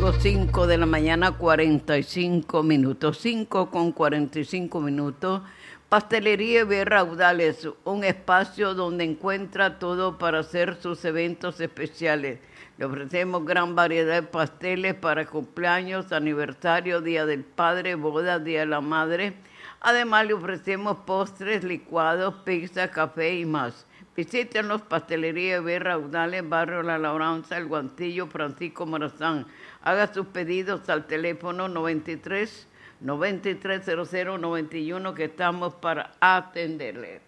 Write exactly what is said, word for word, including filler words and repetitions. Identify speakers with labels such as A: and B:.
A: luego cinco de la mañana, cuarenta y cinco minutos. cinco con cuarenta y cinco minutos. Pastelería B. Raudales, un espacio donde encuentra todo para hacer sus eventos especiales. Le ofrecemos gran variedad de pasteles para cumpleaños, aniversario, Día del Padre, boda, Día de la Madre. Además, le ofrecemos postres, licuados, pizza, café y más. Visítenos, Pastelería B. Raudales, Barrio La Labranza, El Guantillo, Francisco Morazán. Haga sus pedidos al teléfono noventa y tres, noventa y tres cero cero noventa y uno, que estamos para atenderle.